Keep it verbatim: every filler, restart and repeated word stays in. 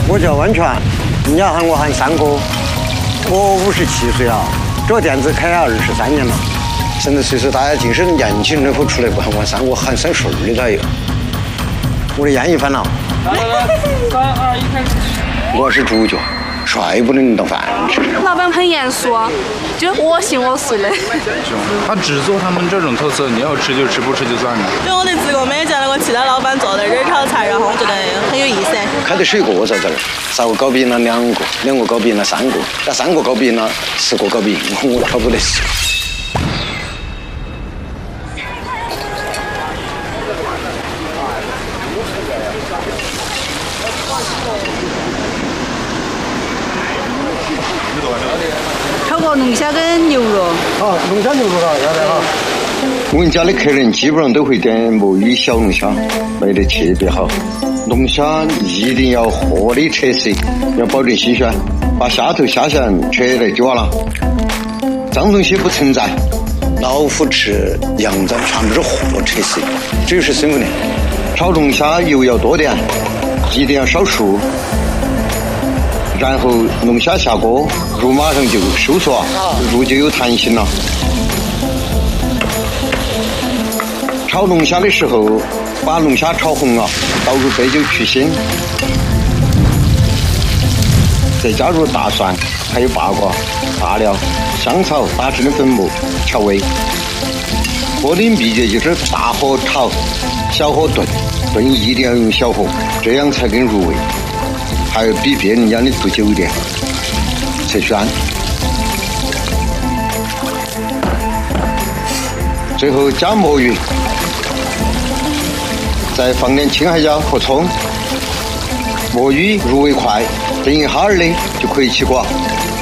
我叫温泉，人家喊我喊三哥。我五十七岁了，这店子开了二十三年了。现在随时大家尽是年轻人口出来不喊我三哥，喊三顺的都有。我的烟一翻了。来来来，三二一，开始。我是主角。帅不能当饭吃。 老板很严肃，就我行我素的。 他只做他们这种特色，你要吃就吃，不吃就算了。 就我的职工没见到过其他老板做的这炒菜，然后我觉得很有意思。 开的是一个在这儿，三个糕饼呢两个，两个糕饼呢三个，那三个糕饼呢十个糕饼，我挑不得吃。 炒个龙虾跟牛肉。 好，龙虾牛肉了，要得哈。我们家的客人基本上都会点墨鱼小龙虾，卖得特别好。龙虾一定要活的扯色，要保证新鲜，把虾头虾线扯来就完了。脏东西不存在。老虎吃羊胗全部是活扯色，这就是身份的。炒龙虾油要多点，一定要少熟。然后龙虾下锅，肉马上就收缩，肉就有弹性了。炒龙虾的时候，把龙虾炒红了，倒入白酒去腥，再加入大蒜，还有八卦、大料、香草打成的粉末调味。锅的秘诀就是大火炒，小火炖，炖一定要用小火，这样才更入味。还要比别人家的做久一点，才鲜。最后加墨鱼，再放点青海椒和葱。墨鱼入味快，等一哈儿的就可以起锅。